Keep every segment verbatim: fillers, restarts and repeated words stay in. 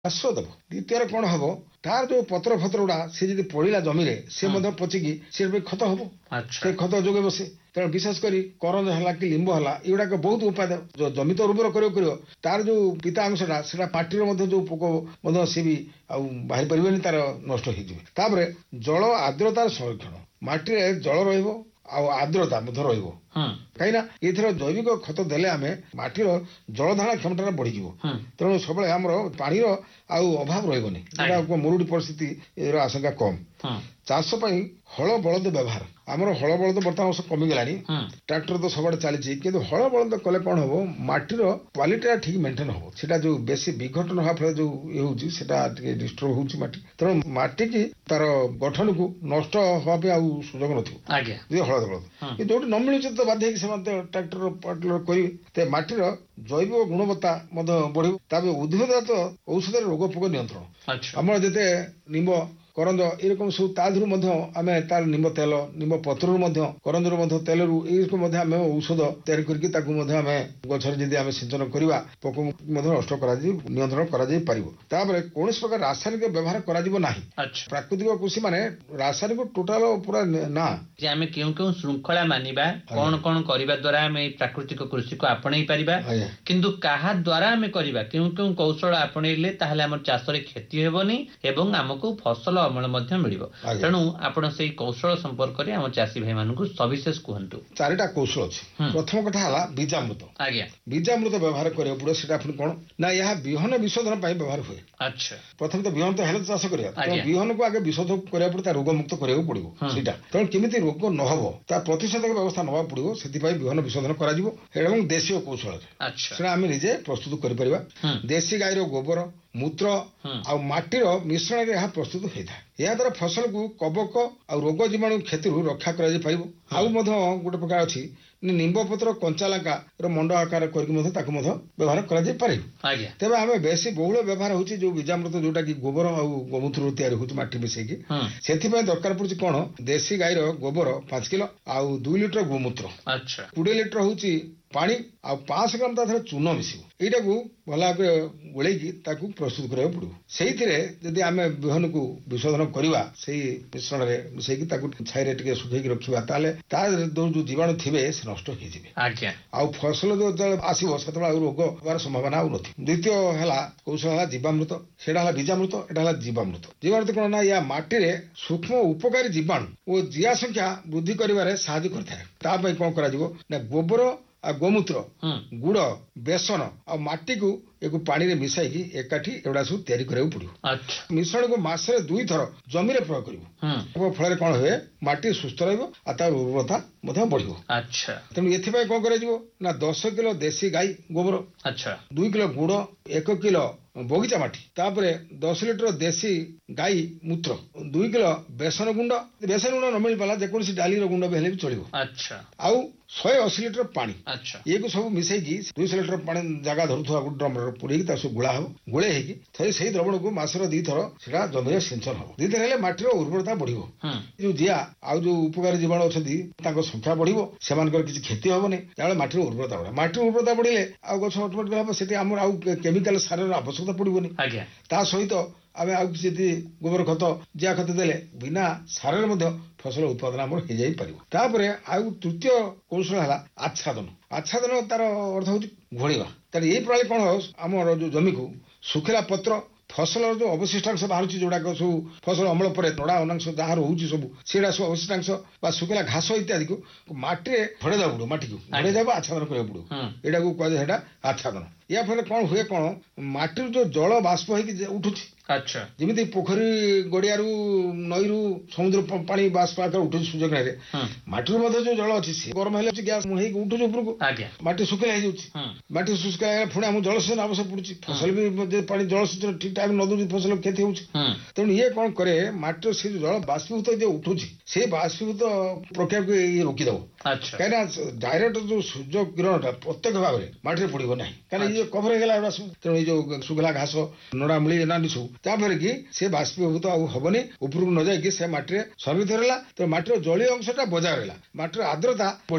ଆଶ୍ରୟ ଦେବ। ଦ୍ୱିତୀୟରେ କଣ ହବ, ତାର ଯୋଉ ପତ୍ର ଫତ୍ର ଗୁଡା ସେ ଯଦି ପଡିଲା ଜମିରେ ସେ ମଧ୍ୟ ପଚିକି ସେ ଖତ ହବ, ସେ ଖତ ଯୋଗେ ବସେ। ତେଣୁ ବିଶେଷ କରି କରଞ୍ଜ ହେଲା କି ଲିମ୍ବ ହେଲା ଏଗୁଡାକ ବହୁତ ଉପାଦେୟ। ଯୋଉ ଜମି ତ ଉର୍ବର କରିବ କରିବ ତାର ଯୋଉ ପିତା ଅଂଶଟା ସେଟା ମାଟିର ମଧ୍ୟ ଯୋଉ ପୋକ ମଧ୍ୟ ସେ ବି ଆଉ ବାହାରି ପାରିବେନି, ତାର ନଷ୍ଟ ହେଇଯିବେ। ତାପରେ ଜଳ ଆର୍ଦ୍ରତାର ସଂରକ୍ଷଣ, ମାଟିରେ ଜଳ ରହିବ ଆଉ ଆର୍ଦ୍ରତା ମଧ୍ୟ ରହିବ। କାହିଁକି ନା ଏଥର ଜୈବିକ ଖତ ଦେଲେ ଆମେ ମାଟିର ଜଳଧାରଣ କ୍ଷମତା ବଢିଯିବ। ତେଣୁ ସବୁବେଳେ ଆମର ପାଣିର ଆଉ ଅଭାବ ରହିବନି, ମରୁଡି ପରିସ୍ଥିତିର ଆଶଙ୍କା କମ। ଚାଷ ପାଇଁ ହଳ ବଳଦ ବ୍ୟବହାର, ଆମର ହଳ ବଳଦ ବର୍ତ୍ତମାନ କମିଗଲାଣି, ଟ୍ରାକ୍ଟର ତ ସବୁଆଡେ ଚାଲିଛି, କିନ୍ତୁ ହଳ ବଳଦ କଲେ କଣ ହବ, ମାଟିର କ୍ୱାଲିଟିଟା ଠିକ ମେଣ୍ଟେନ ହବ। ସେଟା ଯୋଉ ବେଶୀ ବିଘଟନ ହବା ଫଳରେ ଯୋଉ ଇଏ ହଉଛି ସେଟା ଟିକେ ଡିଷ୍ଟର୍ବ ହଉଛି ମାଟି। ତେଣୁ ମାଟିକି ତାର ଗଠନକୁ ନଷ୍ଟ ହବା ପାଇଁ ଆଉ ସୁଯୋଗ ନଥିବ ଯଦି ହଳଦ ବଳଦ। ଯୋଉଠି ନ ମିଳୁଛି ତ ବାଧ୍ୟ ହେଇକି ସେମାନେ ଟ୍ରାକ୍ଟର ପାଟଲର କରିବେ, ତ ମାଟିର ଜୈବ ଗୁଣବତ୍ତା ମଧ୍ୟ ବଢିବ। ତାପରେ ଉଦ୍ଭିଦଜାତ ଔଷଧରେ ରୋଗ ପୋକ ନିୟନ୍ତ୍ରଣ, ଆମର ଯେତେ ନିମ୍ବ କରଞ୍ଜ ଏରକମ ସବୁ ତା ଦେହରୁ ମଧ୍ୟ ଆମେ ତାର ନିମ୍ବ ତେଲ, ନିମ୍ବ ପତ୍ରରୁ ମଧ୍ୟ, କରଞ୍ଜରୁ ମଧ୍ୟ ତେଲରୁ ଏଇକୁ ମଧ୍ୟ ଆମେ ଔଷଧ ତିଆରି କରିକି ତାକୁ ମଧ୍ୟ ଆମେ ଗଛରେ ଯଦି ଆମେ ସିଞ୍ଚନ କରିବା ପୋକକୁ ମଧ୍ୟ ନଷ୍ଟ କରାଯାଇ ନିୟନ୍ତ୍ରଣ କରାଯାଇ ପାରିବ। ତାପରେ କୌଣସି ପ୍ରକାର ରାସାୟନିକ ବ୍ୟବହାର କରାଯିବ ନାହିଁ। ପ୍ରାକୃତିକ କୃଷି ମାନେ ରାସାୟନିକ ଟୋଟାଲ ପୁରା ନା, ଯେ ଆମେ କେଉଁ କେଉଁ ଶୃଙ୍ଖଳା ମାନିବା, କଣ କଣ କରିବା ଦ୍ୱାରା ଆମେ ଏଇ ପ୍ରାକୃତିକ କୃଷିକୁ ଆପଣେଇ ପାରିବା, କିନ୍ତୁ କାହା ଦ୍ୱାରା ଆମେ କରିବା, କେଉଁ କେଉଁ କୌଶଳ ଆପଣେଇଲେ ତାହେଲେ ଆମର ଚାଷରେ କ୍ଷତି ହେବନି ଏବଂ ଆମକୁ ଫସଲ ଅମଳ ମଧ୍ୟ ମିଳିବ। ତେଣୁ ଆପଣ ସେଇ କୌଶଳ ସମ୍ପର୍କରେ ଆମ ଚାଷୀ ଭାଇ ମାନଙ୍କୁ ସବିଶେଷ କୁହନ୍ତୁ। ଚାରିଟା କୌଶଳ ଅଛି। ପ୍ରଥମ କଥା ହେଲା ବୀଜାମୃତ। ଆଜ୍ଞା, ବୀଜାମୃତ ବ୍ୟବହାର କରିବାକୁ ପଡିବ। ସେଟା ଆପଣ କଣ ନା, ଏହା ବିହନ ବିଶୋଧନ ପାଇଁ ବ୍ୟବହାର ହୁଏ। ଆଚ୍ଛା, ପ୍ରଥମେ ତ ବିହନ ତ ହେଲେ ଚାଷ କରିବା, ବିହନକୁ ଆଗେ ବିଶୋଧନ କରିବାକୁ ପଡେ, ତା ରୋଗ ମୁକ୍ତ କରିବାକୁ ପଡିବ ସେଇଟା। ତେଣୁ କେମିତି ରୋଗ ନ ହବ ତା ପ୍ରତିଷେଧକ ବ୍ୟବସ୍ଥା ନେବାକୁ ପଡିବ, ସେଥିପାଇଁ ବିହନ ବିଶୋଧନ କରାଯିବ ଏବଂ ଦେଶୀୟ କୌଶଳରେ ସେଟା ଆମେ ନିଜେ ପ୍ରସ୍ତୁତ କରିପାରିବା। ଦେଶୀ ଗାଈର ଗୋବର, ମୂତ୍ର ଆଉ ମାଟିର ମିଶ୍ରଣରେ ଏହା ପ୍ରସ୍ତୁତ ହେଇଥାଏ। ଏହା ଦ୍ୱାରା ଫସଲକୁ କବକ ଆଉ ରୋଗ ଜୀବାଣୁ କ୍ଷତିରୁ ରକ୍ଷା କରାଯାଇ ପାରିବ। ଆଉ ମଧ୍ୟ ଗୋଟେ ପ୍ରକାର ଅଛି, ନିମ୍ବ ପତ୍ର କଞ୍ଚା ଲଙ୍କାର ମଣ୍ଡ ଆକାର କରିକି ମଧ୍ୟ ତାକୁ ମଧ୍ୟ ବ୍ୟବହାର କରାଯାଇ ପାରିବ। ତେବେ ଆମେ ବେଶୀ ବହୁଳ ବ୍ୟବହାର ହଉଛି ଯୋଉ ବୀଜାମୃତ, ଯୋଉଟା କି ଗୋବର ଆଉ ଗୋମୂତ୍ରରୁ ତିଆରି ହଉଛି ମାଟି ମିଶେଇକି। ସେଥିପାଇଁ ଦରକାର ପଡୁଛି କଣ, ଦେଶୀ ଗାଈର ଗୋବର ପାଞ୍ଚ କିଲୋ ଆଉ ଦୁଇ ଲିଟର ଗୋମୂତ୍ର, କୋଡିଏ ଲିଟର ହଉଛି ପାଣି ଆଉ ପାଞ୍ଚଶହ ଗ୍ରାମ ତା ଦେହରେ ଚୂନ ମିଶିବ। ଏଇଟାକୁ ଭଲ ଭାବରେ ଗୋଳେଇକି ତାକୁ ପ୍ରସ୍ତୁତ କରିବାକୁ ପଡିବ। ସେଇଥିରେ ଯଦି ଆମେ ବିହନକୁ ବିଶୋଧନ କରିବା, ସେଇ ମିଶ୍ରଣରେ ମିଶେଇକି ତାକୁ ଛାଇରେ ଟିକେ ଶୁଖେଇକି ରଖିବା, ତାହେଲେ ତା ଯୋଉ ଜୀବାଣୁ ଥିବେ ସେ ନଷ୍ଟ ହେଇଯିବେ। ଆଉ ଫସଲ ଯେତେବେଳେ ଆସିବ ସେତେବେଳେ ଆଉ ରୋଗ ହବାର ସମ୍ଭାବନା ଆଉ ନଥିବ। ଦ୍ୱିତୀୟ ହେଲା କୌଶଳ ହେଲା ଜୀବାମୃତ। ସେଇଟା ହେଲା ବୀଜାମୃତ, ଏଟା ହେଲା ଜୀବାମୃତ। ଜୀବାମୃତ କଣ ନା, ୟା ମାଟିରେ ସୂକ୍ଷ୍ମ ଉପକାରୀ ଜୀବାଣୁ ଓ ଜିଆ ସଂଖ୍ୟା ବୃଦ୍ଧି କରିବାରେ ସାହାଯ୍ୟ କରିଥାଏ। ତା ପାଇଁ କଣ କରାଯିବ ନା, ଗୋବର ଆଉ ଗୋମୂତ୍ର, ଗୁଡ, ବେସନ ଆଉ ମାଟିକୁ ଏକୁ ପାଣିରେ ମିଶାଇକି ଏକାଠି ଏଗୁଡା ସବୁ ତିଆରି କରିବାକୁ ପଡିବ। ମିଶ୍ରଣକୁ ମାସରେ ଦୁଇ ଥର ଜମିରେ ପ୍ରୟୋଗ କରିବ। ଫଳରେ କଣ ହୁଏ, ମାଟି ସୁସ୍ଥ ରହିବ ଆଉ ତାର ଉର୍ବରତା ମଧ୍ୟ ବଢିବ। ତେଣୁ ଏଥିପାଇଁ କଣ କରାଯିବ ନା, ଦଶ କିଲୋ ଦେଶୀ ଗାଈ ଗୋବର, ଦୁଇ କିଲୋ ଗୁଡ, ଏକ କିଲୋ ବଗିଚା ମାଟି, ତାପରେ ଦଶ ଲିଟର ଦେଶୀ ଗାଈ ମୂତ୍ର, ଦୁଇ କିଲୋ ବେସନ ଗୁଣ୍ଡ, ବେସନ ଗୁଣ୍ଡ ନ ମିଳିପାରିଲା ଯେକୌଣସି ଡାଲିର ଗୁଣ୍ଡ ବି ହେଲେ ବି ଚଳିବ, ଆଉ ଶହେ ଅଶୀ ଲିଟର ପାଣି। ଇଏକୁ ସବୁ ମିଶେଇକି ଦୁଇଶହ ଲିଟର ପାଣି ଜାଗା ଧରୁଥିବା ଗୋଟେ ଡ୍ରମରେ ପୁରେଇକି ତାକୁ ସବୁ ଗୋଳା ହବ। ଗୋଳେଇ ହେଇକି ଥରେ ସେଇ ଦ୍ରବଣକୁ ମାସର ଦିଥର ସେଟା ଜମିରେ ସିଞ୍ଚନ ହବ। ଦିଥର ହେଲେ ମାଟିର ଉର୍ବରତା ବଢିବ। ଯୋଉ ଜିଆ ଆଉ ଯୋଉ ଉପକାରୀ ଜୀବାଣୁ ଅଛନ୍ତି ତାଙ୍କ ସଂଖ୍ୟା ବଢିବ, ସେମାନଙ୍କର କିଛି କ୍ଷତି ହବନି, ଯାହା ମାଟିର ଉର୍ବରତା ବଢିବ। ମାଟିର ଉର୍ବରତା ବଢିଲେ ଆଉ ଗଛ ଅଟୋମେଟିକ ହବ, ସେଠି ଆମର ଆଉ କେମିକାଲ ସାରର ଆବଶ୍ୟକତା ପଡିବନି। ତା ସହିତ ଆମେ ଆଉ କିଛି ଯଦି ଗୋବର ଖତ, ଜିଆ ଖତ ଦେଲେ ବିନା ସାରରେ ମଧ୍ୟ ଫସଲ ଉତ୍ପାଦନ ଆମର ହେଇଯାଇ ପାରିବ। ତାପରେ ଆଉ ତୃତୀୟ କୌଶଳ ହେଲା ଆଚ୍ଛାଦନ। ଆଚ୍ଛାଦନ ତାର ଅର୍ଥ ହଉଛି ଘୋଳିବା। ତାର ଏଇ ପ୍ରଣାଳୀ କଣ, ଆମର ଯୋଉ ଜମିକୁ ଶୁଖିଲା ପତ୍ର, ଫସଲର ଯୋଉ ଅବଶିଷ୍ଟାଂଶ ବାହାରୁଛି, ଯୋଉଟାକ ସବୁ ଫସଲ ଅମଳ ପରେ ନଡା ଅନାଂଶ ଯାହା ରହୁଛି ସବୁ, ସେଇଟା ସବୁ ଅବଶିଷ୍ଟାଂଶ ବା ଶୁଖିଲା ଘାସ ଇତ୍ୟାଦିକୁ ମାଟିରେ ଘୋଡେଇ ଦେବାକୁ ପଡିବ। ମାଟିକୁ ଘୋଡେଇ ଦେବ, ଆଚ୍ଛାଦନ କରିବାକୁ ପଡିବ। ଏଇଟାକୁ କୁହାଯାଏ ସେଇଟା ଆଚ୍ଛାଦନ। ୟା ଫଳରେ କଣ ହୁଏ, କଣ ମାଟିରୁ ଯୋଉ ଜଳ ବାଷ୍ପ ହେଇକି ଉଠୁଛି, ଯେମିତି ପୋଖରୀ ଗଡିଆରୁ, ନଈରୁ, ସମୁଦ୍ର ପାଣି ବାଷ୍ପ ଆକାରରେ ଉଠୁଛି ସୂର୍ଯ୍ୟକିରଣରେ, ମାଟିରୁ ମଧ୍ୟ ଯୋଉ ଜଳ ଅଛି ସେ ଗରମ ହେଲେ ଗ୍ୟାସ ହେଇକି ଉଠୁଛି ଉପରକୁ, ମାଟି ଶୁଖିଲା ହେଇଯାଉଛି। ମାଟି ଶୁଷ୍କା ହେଲେ ପୁଣି ଆମକୁ ଜଳସେଚନ ଆବଶ୍ୟକ ପଡୁଛି। ଫସଲ ବି ପାଣି ଜଳସେଚନ ଠିକ ଟାଇମ ନ ଦଉଛି, ଫସଲ କ୍ଷତି ହଉଛି। ତେଣୁ ଇଏ କଣ କରେ, ମାଟିର ସେ ଯୋଉ ଜଳ ବାଷ୍ପୀଭୂତ ଯୋଉ ଉଠୁଛି, ସେଇ ବାଷ୍ପୀଭୂତ ପ୍ରକ୍ରିୟାକୁ ଇଏ ରୋକିଦବ। କାହିଁକିନା ଡାଇରେକ୍ଟ ଯୋଉ ସୂର୍ଯ୍ୟ କିରଣଟା ପ୍ରତ୍ୟକ୍ଷ ଭାବରେ ମାଟିରେ ପଡିବ ନାହିଁ, କାହିଁକିନା ଇଏ କଭର ହେଇଗଲା ଏଗୁଡା ସବୁ। ତେଣୁ ଏଇ ଯୋଉ ଶୁଖିଲା ଘାସ, ନଡା, ମୂଳି ଏନାଲି ସବୁ, ଯାହାଫଳରେ କି ସେ ବାଷ୍ପୀଭୂତ ଆଉ ହବନି, ଉପରକୁ ନ ଯାଇକି ସେ ମାଟିରେ ସଂରକ୍ଷିତ ରହିଲା। ତେଣୁ ମାଟିର ଜଳୀୟ ଅଂଶଟା ବଜାୟ ରହିଲା, ମାଟିର ଆର୍ଦ୍ରତା ବଢିବ।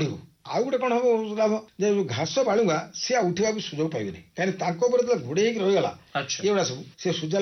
ଆଉ ଗୋଟେ କଣ ହବ ଲାଭ ଯେ ଘାସ ବାଳୁଙ୍ଗା ସିଏ ଉଠିବାକୁ ସୁଯୋଗ ପାଇବେନି କାହିଁକି ତାଙ୍କ ଉପରେ ଯେତେବେଳେ ଘୋଡେଇ ହେଇକି ରହିଗଲା ଏଗୁଡା ସବୁ ସେ ସୁଜା